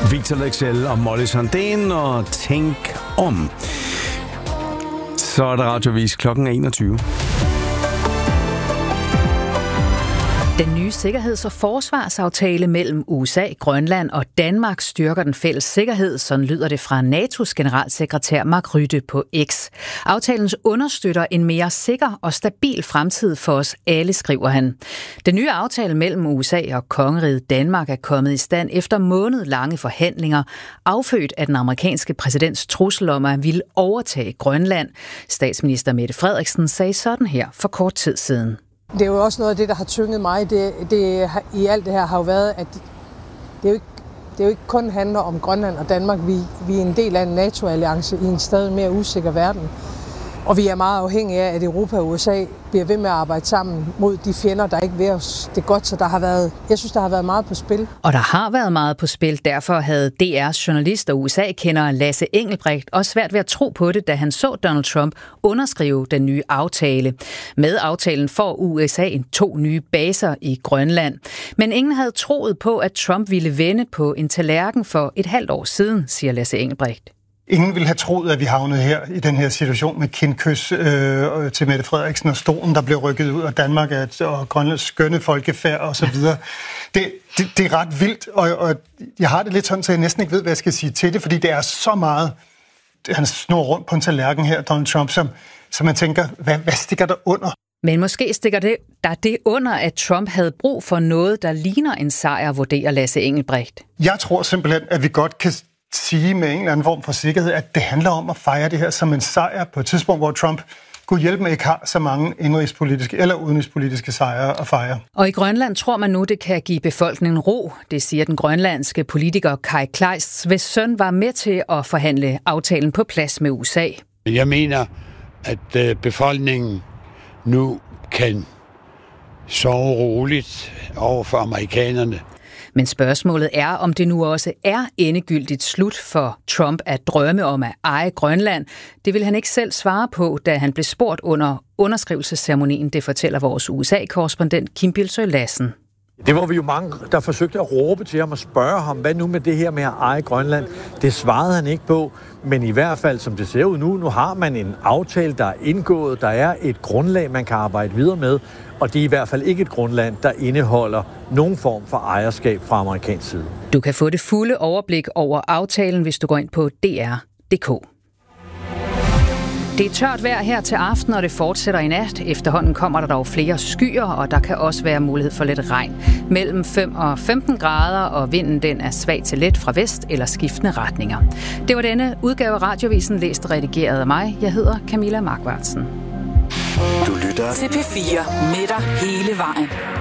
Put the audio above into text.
Victor Lexell og Molly Sandén og Tænk om. Så er der radiovis klokken 21. Den nye sikkerheds- og forsvarsaftale mellem USA, Grønland og Danmark styrker den fælles sikkerhed, sådan lyder det fra NATO's generalsekretær Mark Rutte på X. Aftalen understøtter en mere sikker og stabil fremtid for os alle, skriver han. Den nye aftale mellem USA og kongeriget Danmark er kommet i stand efter månedlange forhandlinger, affødt af den amerikanske præsidents trussel om at ville overtage Grønland. Statsminister Mette Frederiksen sagde sådan her for kort tid siden. Det er jo også noget af det, der har tynget mig. Det i alt det her har jo været, at det jo ikke kun handler om Grønland og Danmark. Vi er en del af en NATO-alliance i en stadig mere usikker verden. Og vi er meget afhængige af, at Europa og USA bliver ved med at arbejde sammen mod de fjender, der ikke vil os det godt. Så jeg synes, der har været meget på spil. Og der har været meget på spil. Derfor havde DR's journalist og USA-kender Lasse Engelbrecht også svært ved at tro på det, da han så Donald Trump underskrive den nye aftale. Med aftalen får USA 2 nye baser i Grønland. Men ingen havde troet på, at Trump ville vende på en tallerken for et halvt år siden, siger Lasse Engelbrecht. Ingen ville have troet, at vi havnede her i den her situation med kindkys til Mette Frederiksen og stolen, der blev rykket ud af Danmark og Grønlands skønne folkefærd og så videre. Det er ret vildt, og jeg har det lidt sådan, så jeg næsten ikke ved, hvad jeg skal sige til det, fordi det er så meget, han snor rundt på en tallerken her, Donald Trump, som man tænker, hvad stikker der under? Men måske stikker det under, at Trump havde brug for noget, der ligner en sejr, vurderer Lasse Engelbrecht. Jeg tror simpelthen, at vi godt kan sige med en eller anden form for sikkerhed, at det handler om at fejre det her som en sejr på et tidspunkt, hvor Trump kunne hjælpe med ikke har så mange indrigspolitiske eller udenrigspolitiske sejre at fejre. Og i Grønland tror man nu, det kan give befolkningen ro. Det siger den grønlandske politiker Kai Kleist, hvis søn var med til at forhandle aftalen på plads med USA. Jeg mener, at befolkningen nu kan sove roligt over for amerikanerne. Men spørgsmålet er, om det nu også er endegyldigt slut for Trump at drømme om at eje Grønland. Det vil han ikke selv svare på, da han blev spurgt under underskrivelsesceremonien. Det fortæller vores USA-korrespondent Kim Bilsøe Lassen. Det var vi jo mange, der forsøgte at råbe til ham og spørge ham, hvad nu med det her med at eje Grønland? Det svarede han ikke på, men i hvert fald, som det ser ud nu har man en aftale, der er indgået. Der er et grundlag, man kan arbejde videre med, og det er i hvert fald ikke et grundlag, der indeholder nogen form for ejerskab fra amerikansk side. Du kan få det fulde overblik over aftalen, hvis du går ind på dr.dk. Det er tørt vejr her til aften, og det fortsætter i nat. Efterhånden kommer der dog flere skyer, og der kan også være mulighed for lidt regn. Mellem 5 og 15 grader, og vinden den er svag til let fra vest eller skiftende retninger. Det var denne udgave af Radiovisen, læst og redigeret af mig. Jeg hedder Camilla Markvartsen. Du lytter til P4 med dig hele vejen.